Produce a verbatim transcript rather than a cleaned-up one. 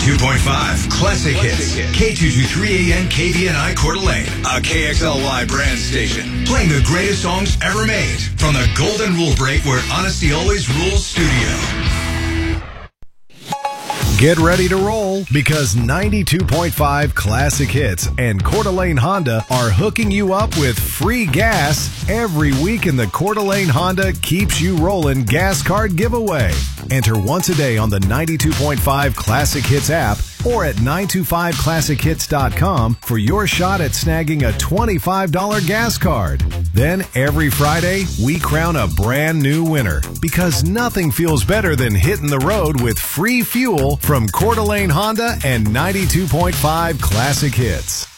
ninety-two point five Classic Hits. K two twenty-three A M K V N I Coeur d'Alene. A K X L Y brand station. Playing the greatest songs ever made. From the Golden Rule Break, where honesty always rules, studio. Get ready to roll, because ninety-two point five Classic Hits and Coeur d'Alene Honda are hooking you up with free gas every week in the Coeur d'Alene Honda Keeps You Rollin' gas card giveaway. Enter once a day on the ninety-two point five Classic Hits app or at nine two five classic hits dot com for your shot at snagging a twenty-five dollars gas card. Then every Friday, we crown a brand new winner, because nothing feels better than hitting the road with free fuel from Coeur d'Alene Honda and ninety-two point five Classic Hits.